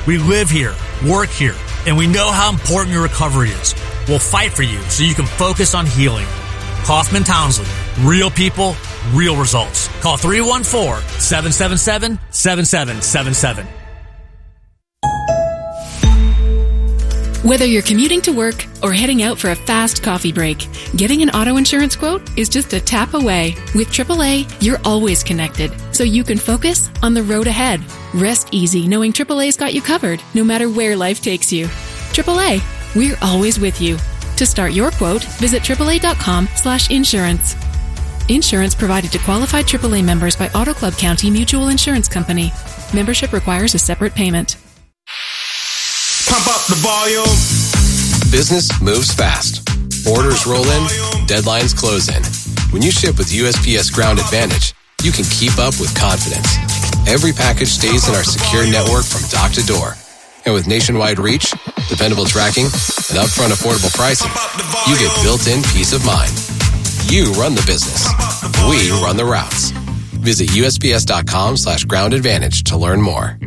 We live here, work here, and we know how important your recovery is. We'll fight for you so you can focus on healing. Kaufman Townsley. Real people, real results. Call 314-777-7777. Whether you're commuting to work or heading out for a fast coffee break, getting an auto insurance quote is just a tap away. With AAA, you're always connected, so you can focus on the road ahead. Rest easy knowing AAA's got you covered, no matter where life takes you. AAA, we're always with you. To start your quote, visit AAA.com/insurance. Insurance provided to qualified AAA members by Auto Club County Mutual Insurance Company. Membership requires a separate payment. Pump up the volume. Business moves fast. Orders roll in, deadlines close in. When you ship with USPS Ground Advantage, you can keep up with confidence. Every package stays in our secure network from dock to door. And with nationwide reach, dependable tracking, and upfront affordable pricing, you get built-in peace of mind. You run the business. We run the routes. Visit USPS.com/Ground Advantage to learn more.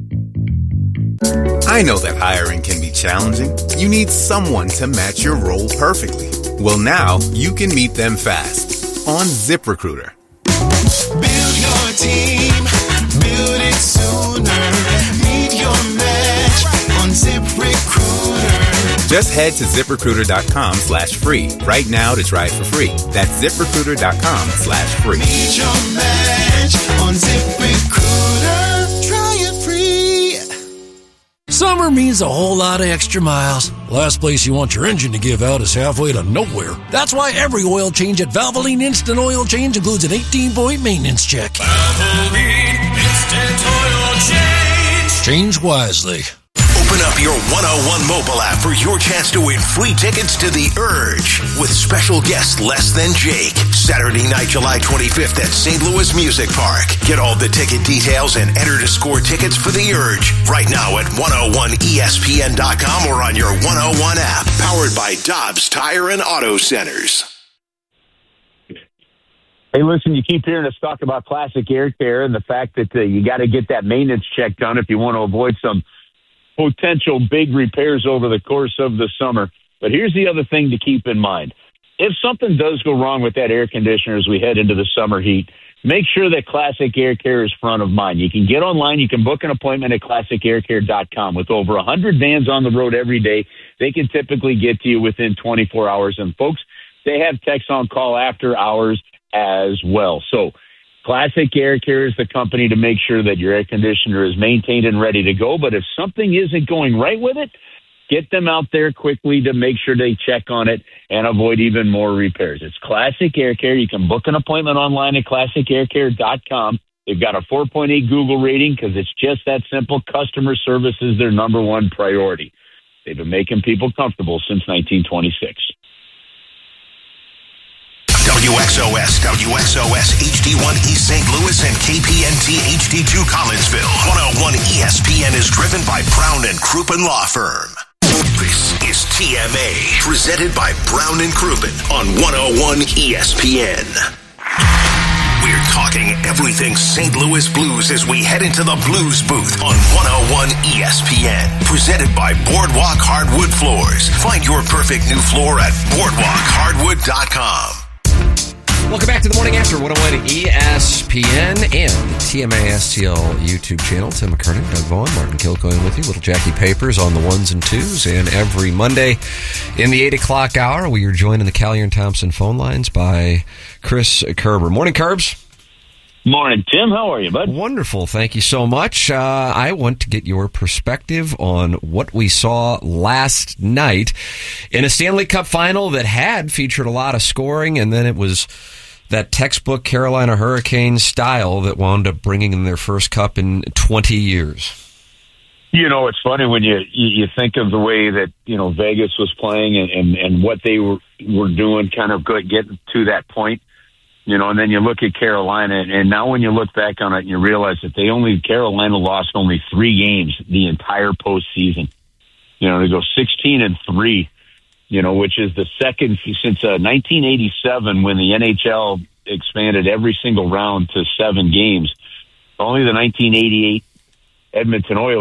I know that hiring can be challenging. You need someone to match your role perfectly. Well, now you can meet them fast on ZipRecruiter. Build your team. Build it sooner. Meet your match on ZipRecruiter. Just head to ZipRecruiter.com/free right now to try it for free. That's ZipRecruiter.com/free. Meet your match on ZipRecruiter. Try it free. Summer means a whole lot of extra miles. Last place you want your engine to give out is halfway to nowhere. That's why every oil change at Valvoline Instant Oil Change includes an 18-point maintenance check. Valvoline Instant Oil Change. Change wisely. Open up your 101 mobile app for your chance to win free tickets to The Urge with special guest Less Than Jake. Saturday night, July 25th at St. Louis Music Park. Get all the ticket details and enter to score tickets for The Urge right now at 101ESPN.com or on your 101 app. Powered by Dobbs Tire and Auto Centers. Hey, listen, you keep hearing us talk about Classic Air Care and the fact that you got to get that maintenance check done if you want to avoid some potential big repairs over the course of the summer. But here's the other thing to keep in mind. If something does go wrong with that air conditioner as we head into the summer heat, make sure that Classic Air Care is front of mind. You can get online. You can book an appointment at ClassicAirCare.com. With over 100 vans on the road every day, they can typically get to you within 24 hours. And, folks, they have techs on call after hours as well. So Classic Air Care is the company to make sure that your air conditioner is maintained and ready to go. But if something isn't going right with it, get them out there quickly to make sure they check on it and avoid even more repairs. It's Classic Air Care. You can book an appointment online at ClassicAirCare.com. They've got a 4.8 Google rating because it's just that simple. Customer service is their number one priority. They've been making people comfortable since 1926. WXOS, HD1 East St. Louis, and KPNT HD2 Collinsville. 101 ESPN is driven by Brown and Crouppen Law Firm. This is TMA, presented by Brown and Crouppen on 101 ESPN. We're talking everything St. Louis Blues as we head into the Blues booth on 101 ESPN. Presented by Boardwalk Hardwood Floors. Find your perfect new floor at BoardwalkHardwood.com. Welcome back to the Morning After 101 ESPN and the TMA STL YouTube channel. Tim McKernan, Doug Vaughn, Martin Kilcoyne with you. Little Jackie Papers on the ones and twos. And every Monday in the 8 o'clock hour, we are joined in the Callier and Thompson phone lines by Chris Kerber. Morning, Kerbs. Morning, Tim. How are you, bud? Wonderful. Thank you so much. I want to get your perspective on what we saw last night in a Stanley Cup final that had featured a lot of scoring, and then it was that textbook Carolina Hurricanes style that wound up bringing in their first cup in 20 years. You know, it's funny when you think of the way that, Vegas was playing and what they were doing, kind of getting to that point. And then you look at Carolina, and now when you look back on it, you realize that Carolina lost only 3 games the entire postseason. They go 16-3, which is the second since 1987 when the NHL expanded every single round to 7 games. Only the 1988 Edmonton Oilers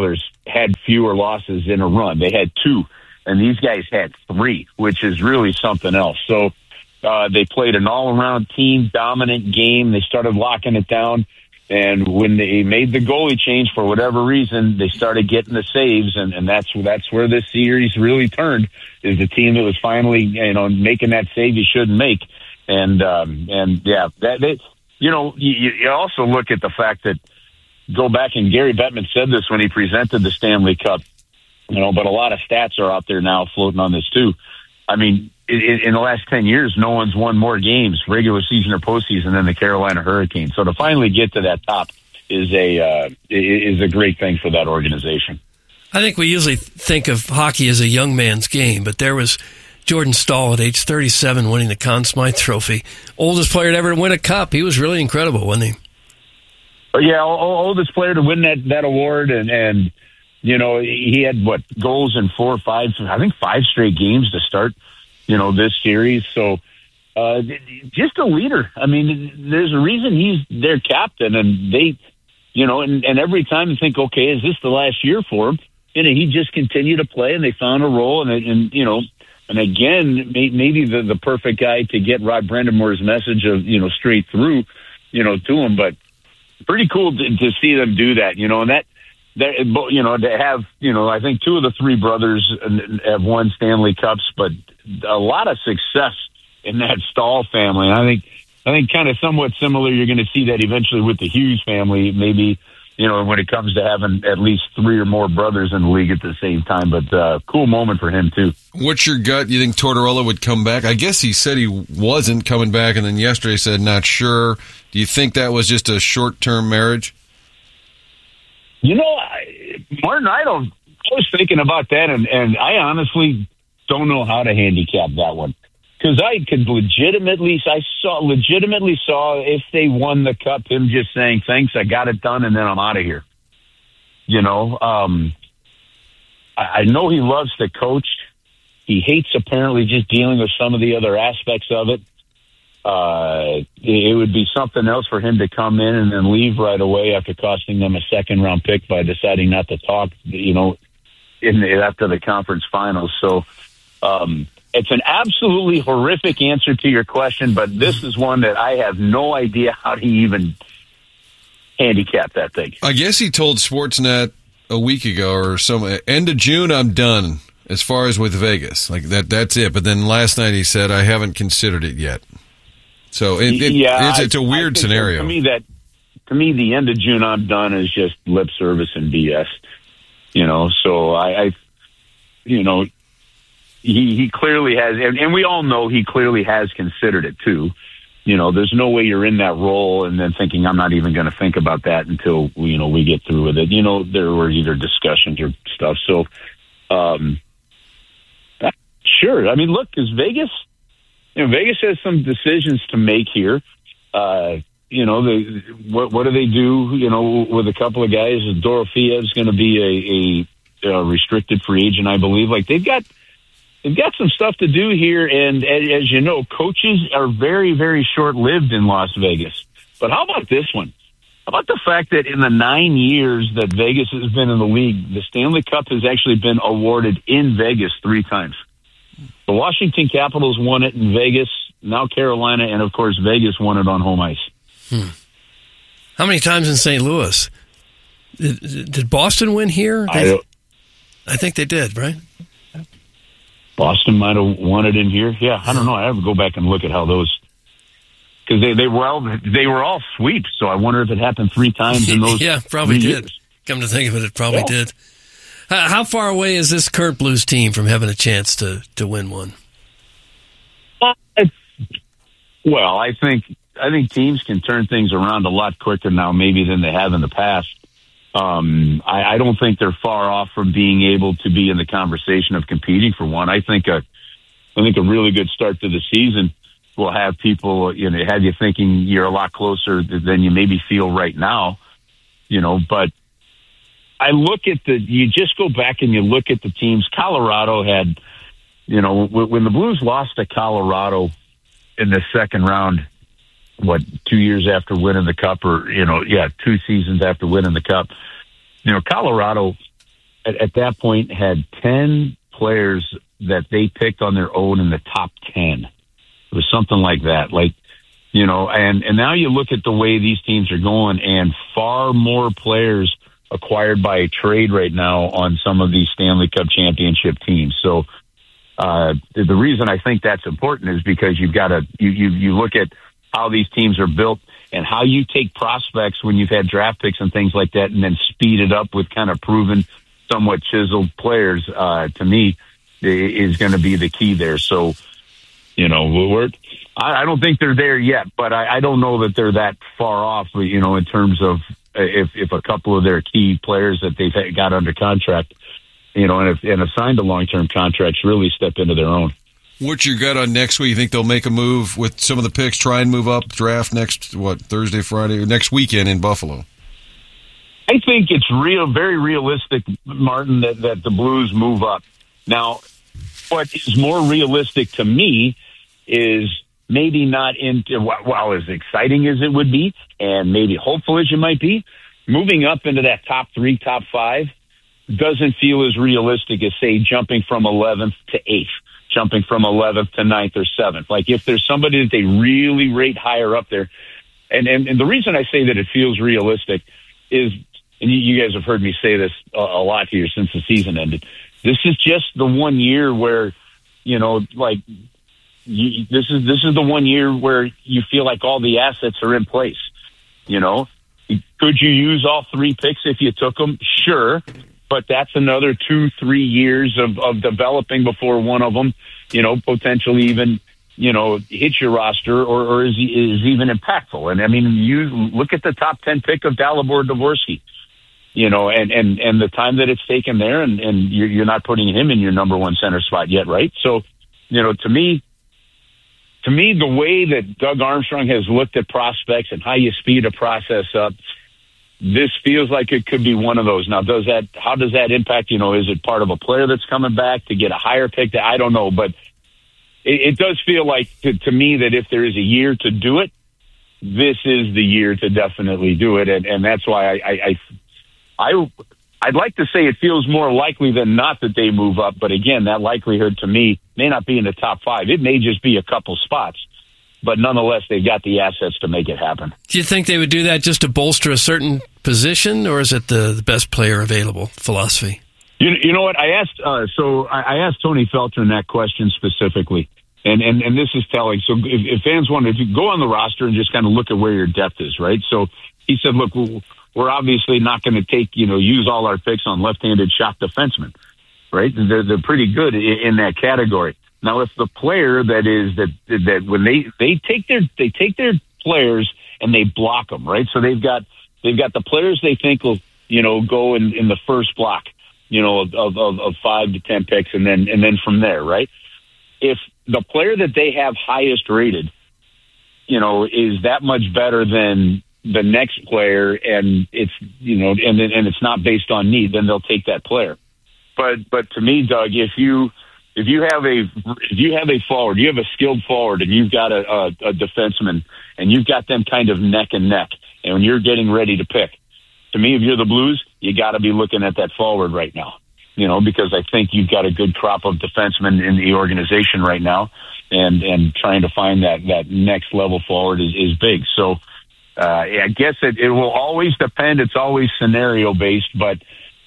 had fewer losses in a run. They had 2, and these guys had 3, which is really something else. So they played an all-around team, dominant game. They started locking it down. And when they made the goalie change for whatever reason, they started getting the saves, and that's where this series really turned. Is the team that was finally making that save you shouldn't make, and yeah, you also look at the fact that go back and Gary Bettman said this when he presented the Stanley Cup, but a lot of stats are out there now floating on this too. I mean, in the last 10 years, no one's won more games, regular season or postseason, than the Carolina Hurricanes. So to finally get to that top is a great thing for that organization. I think we usually think of hockey as a young man's game, but there was Jordan Staal at age 37 winning the Conn Smythe Trophy. Oldest player to ever win a cup. He was really incredible, wasn't he? Yeah, oldest player to win that award, and he had goals in 4 or 5, I think 5 straight games to start, this series. So just a leader. I mean, there's a reason he's their captain, and they, and every time you think, okay, is this the last year for him? He just continued to play, and they found a role, and again, maybe the perfect guy to get Rod Brendamore's message of, straight through, to him, but pretty cool to see them do that, and that to have, I think 2 of the 3 brothers have won Stanley Cups, but a lot of success in that Staal family. And I think kind of somewhat similar, you're going to see that eventually with the Hughes family, maybe, when it comes to having at least 3 or more brothers in the league at the same time. But cool moment for him, too. What's your gut? You think Tortorella would come back? I guess he said he wasn't coming back, and then yesterday said not sure. Do you think that was just a short-term marriage? Martin, I was thinking about that, and I honestly don't know how to handicap that one. Because I could legitimately saw if they won the cup, him just saying, thanks, I got it done, and then I'm out of here. I know he loves to coach. He hates apparently just dealing with some of the other aspects of it. It would be something else for him to come in and then leave right away after costing them a 2nd-round pick by deciding not to talk, after the conference finals. So it's an absolutely horrific answer to your question, but this is one that I have no idea how to even handicap that thing. I guess he told Sportsnet a week ago or some end of June, I'm done as far as with Vegas. Like that's it. But then last night he said, I haven't considered it yet. So it's a weird scenario. To me, the end of June, I'm done is just lip service and BS. So he clearly has, and we all know he clearly has considered it too. There's no way you're in that role and then thinking I'm not even going to think about that until we get through with it. There were either discussions or stuff. So, sure. I mean, look, is Vegas. Vegas has some decisions to make here. What do they do? With a couple of guys, Dorofeev's going to be a restricted free agent, I believe. Like they've got some stuff to do here, and as you know, coaches are very, very short-lived in Las Vegas. But how about this one? How about the fact that in the 9 years that Vegas has been in the league, the Stanley Cup has actually been awarded in Vegas 3 times. The Washington Capitals won it in Vegas, now Carolina, and of course Vegas won it on home ice. How many times in St. Louis? Did Boston win here? I think they did, right? Boston might have won it in here. Yeah, I don't know. I have to go back and look at how those, because they were all sweeps. So I wonder if it happened 3 times in those. Yeah, probably did. Years. Come to think of it probably did. How far away is this current Blues team from having a chance to win one? Well, I think teams can turn things around a lot quicker now, maybe than they have in the past. I don't think they're far off from being able to be in the conversation of competing for one. I think a really good start to the season will have people, have you thinking you're a lot closer than you maybe feel right now, but I look at you just go back and you look at the teams. Colorado had, when the Blues lost to Colorado in the 2nd round, 2 years after winning the Cup, or 2 seasons after winning the Cup, Colorado at that point had 10 players that they picked on their own in the top 10. It was something like that. Like, you know, and now you look at the way these teams are going, and far more players acquired by a trade right now on some of these Stanley Cup championship teams. So the reason I think that's important is because you've got to, you look at how these teams are built and how you take prospects when you've had draft picks and things like that and then speed it up with kind of proven, somewhat chiseled players, to me, is going to be the key there. So, you know, I don't think they're there yet, but I don't know that they're that far off, you know, in terms of if a couple of their key players that they've got under contract, you know, and have signed a long-term contracts really step into their own. What's your gut on next week? You think they'll make a move with some of the picks, try and move up draft next, Thursday, Friday, or next weekend in Buffalo? I think it's very realistic, Martin, that the Blues move up. Now, what is more realistic to me is maybe not into, well, as exciting as it would be, and maybe hopeful as you might be, moving up into that top 3, top 5 doesn't feel as realistic as, say, jumping from 11th to 8th, jumping from 11th to 9th or 7th. Like, if there's somebody that they really rate higher up there, and the reason I say that it feels realistic is, and you guys have heard me say this a lot here since the season ended, this is just the 1 year where, you know, like, this is the 1 year where you feel like all the assets are in place. You know, could you use all 3 picks if you took them? Sure. But that's another 2-3 years of developing before one of them, you know, potentially even, you know, hits your roster or is even impactful. And I mean, you look at the top 10 pick of Dalibor Dvorsky, you know, and the time that it's taken there, and you're not putting him in your number 1 center spot yet, right? So, you know, to me, the way that Doug Armstrong has looked at prospects and how you speed a process up, this feels like it could be one of those. Now, how does that impact, you know, is it part of a player that's coming back to get a higher pick? I don't know, but it does feel like to me that if there is a year to do it, this is the year to definitely do it. And that's why I'd like to say it feels more likely than not that they move up. But again, that likelihood to me may not be in the top 5. It may just be a couple spots. But nonetheless, they've got the assets to make it happen. Do you think they would do that just to bolster a certain position, or is it the best player available philosophy? You know what? I asked Tony Felton that question specifically, and this is telling. So if fans wanted to go on the roster and just kind of look at where your depth is, right? So he said, look, we're obviously not going to use all our picks on left-handed shot defensemen, right? They're pretty good in that category. Now, if the player that when they take their players and they block them, right? So they've got the players they think will, you know, go in the first block, you know, of 5 to 10 picks, and then from there, right? If the player that they have highest rated, you know, is that much better than the next player, and it's, you know, and it's not based on need, then they'll take that player. But to me, Doug, if you have a forward, you have a skilled forward, and you've got a defenseman, and you've got them kind of neck and neck, and when you're getting ready to pick, to me, if you're the Blues, you got to be looking at that forward right now, you know, because I think you've got a good crop of defensemen in the organization right now, and trying to find that next level forward is big. So I guess it will always depend. It's always scenario based, but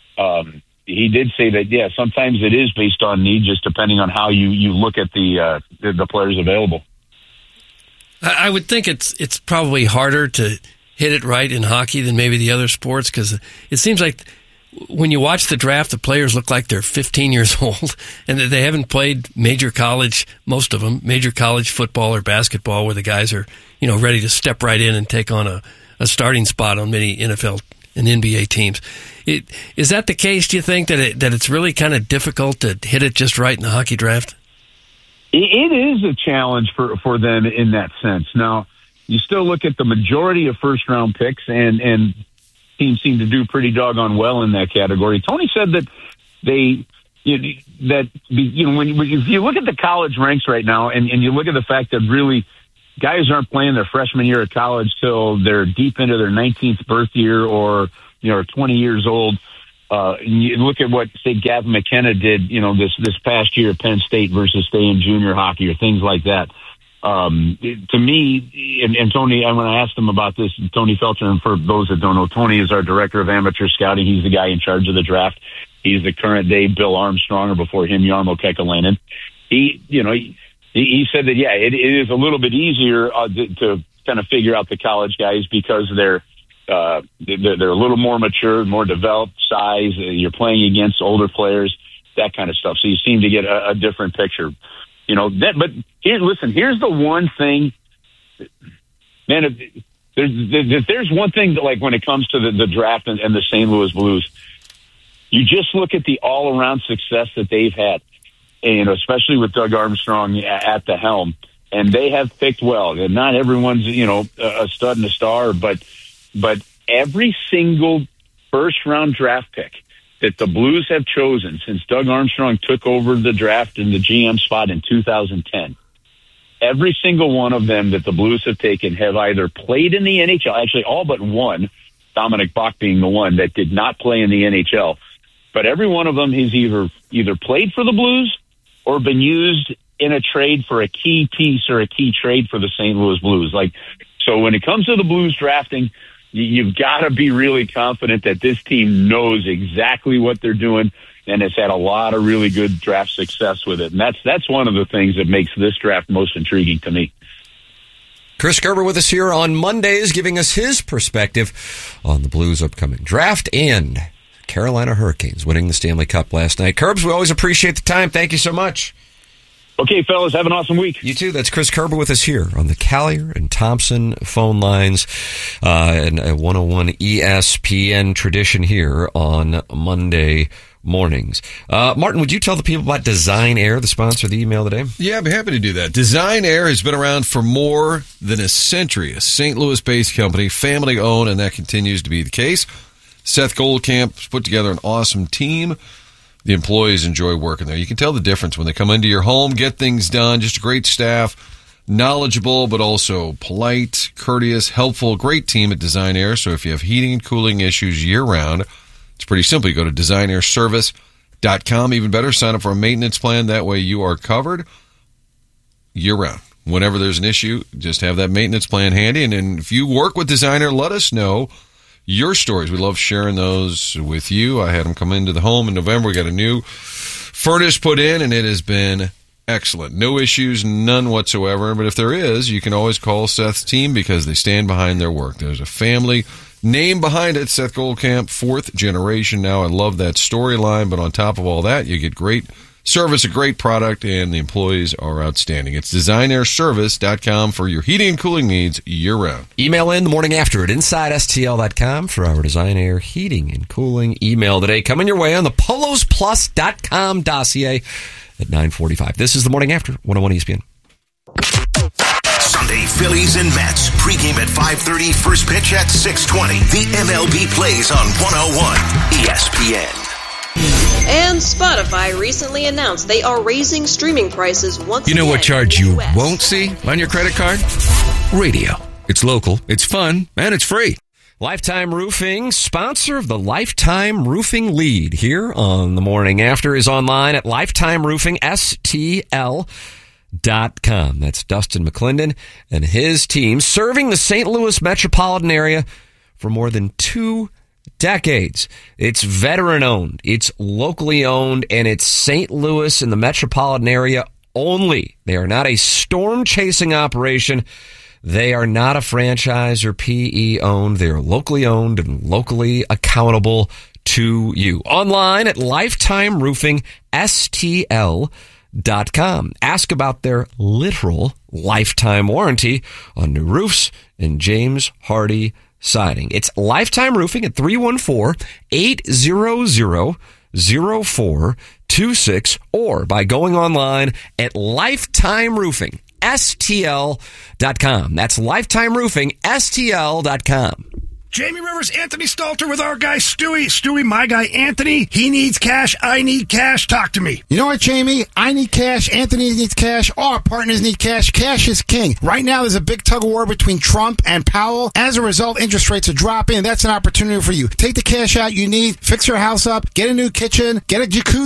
he did say that, yeah, sometimes it is based on need, just depending on how you look at the players available. I would think it's probably harder to hit it right in hockey than maybe the other sports, because it seems like when you watch the draft, the players look like they're 15 years old and that they haven't played major college, most of them, major college football or basketball, where the guys are, you know, ready to step right in and take on a starting spot on many NFL and NBA teams. Is that the case, do you think, that it's really kind of difficult to hit it just right in the hockey draft? It is a challenge for them in that sense. Now, you still look at the majority of first-round picks, and teams seem to do pretty doggone well in that category. Tony said that if you look at the college ranks right now, and you look at the fact that really guys aren't playing their freshman year of college till they're deep into their 19th birth year or, you know, 20 years old, You look at what, say, Gavin McKenna did, this past year at Penn State versus, stay in junior hockey or things like that. To me, and Tony, when I asked him about this, Tony Felcher, and for those that don't know, Tony is our director of amateur scouting. He's the guy in charge of the draft. He's the current day Bill Armstrong, or before him, Jarmo Kekalainen. He said that, yeah, it is a little bit easier to kind of figure out the college guys because they're a little more mature, more developed size. You're playing against older players, that kind of stuff. So you seem to get a different picture. But here's the one thing, man. If there's one thing that, like, when it comes to the draft and the St. Louis Blues, you just look at the all-around success that they've had, and especially with Doug Armstrong at the helm, and they have picked well. And not everyone's, a stud and a star, but every single first-round draft pick that the Blues have chosen since Doug Armstrong took over the draft and the GM spot in 2010, every single one of them that the Blues have taken have either played in the NHL, actually all but one, Dominic Bach being the one that did not play in the NHL. But every one of them has either played for the Blues or been used in a trade for a key piece or a key trade for the St. Louis Blues. So when it comes to the Blues drafting, you've got to be really confident that this team knows exactly what they're doing and has had a lot of really good draft success with it. And that's one of the things that makes this draft most intriguing to me. Chris Kerber with us here on Mondays, giving us his perspective on the Blues' upcoming draft and Carolina Hurricanes winning the Stanley Cup last night. Kerbs, we always appreciate the time. Thank you so much. Okay, fellas, have an awesome week. You too. That's Chris Kerber with us here on the Callier and Thompson phone lines, and a 101 ESPN tradition here on Monday mornings. Martin, would you tell the people about Design Air, the sponsor of the email today? Yeah, I'd be happy to do that. Design Air has been around for more than a century. A St. Louis-based company, family-owned, and that continues to be the case. Seth Goldcamp's put together an awesome team. The employees enjoy working there. You can tell the difference when they come into your home, get things done. Just a great staff, knowledgeable, but also polite, courteous, helpful. Great team at Design Air. So if you have heating and cooling issues year-round, it's pretty simple. You go to designairservice.com. Even better, sign up for a maintenance plan. That way you are covered year-round. Whenever there's an issue, just have that maintenance plan handy. And if you work with Design Air, let us know your stories. We love sharing those with you. I had them come into the home in November. We got a new furnace put in, and it has been excellent. No issues, none whatsoever. But if there is, you can always call Seth's team because they stand behind their work. There's a family name behind it, Seth Goldcamp, 4th generation now. I love that storyline. But on top of all that, you get great service, a great product, and the employees are outstanding. It's designairservice.com for your heating and cooling needs year-round. Email in the morning after at InsideSTL.com for our Design Air heating and cooling email today. Coming your way on the PolosPlus.com dossier at 9:45. This is the morning after 101 ESPN. Sunday, Phillies and Mets. Pregame at 5:30, first pitch at 6:20. The MLB plays on 101 ESPN. And Spotify recently announced they are raising streaming prices once again. You know what charge you won't see on your credit card? Radio. It's local, it's fun, and it's free. Lifetime Roofing, sponsor of the Lifetime Roofing Lead here on the morning after, is online at lifetimeroofingstl.com. That's Dustin McClendon and his team, serving the St. Louis metropolitan area for more than 2 decades. It's veteran owned, it's locally owned, and it's St. Louis and the metropolitan area only. They are not a storm chasing operation. They are not a franchise or PE owned. They are locally owned and locally accountable to you. Online at lifetimeroofingstl.com. Ask about their literal lifetime warranty on new roofs and James Hardy siding. It's Lifetime Roofing at 314-800-0426 or by going online at lifetimeroofingstl.com. That's lifetimeroofingstl.com. Jamie Rivers, Anthony Stalter with our guy Stewie. Stewie, my guy Anthony, he needs cash. I need cash. Talk to me. You know what, Jamie? I need cash. Anthony needs cash. All our partners need cash. Cash is king. Right now, there's a big tug of war between Trump and Powell. As a result, interest rates are dropping. That's an opportunity for you. Take the cash out you need. Fix your house up. Get a new kitchen. Get a jacuzzi.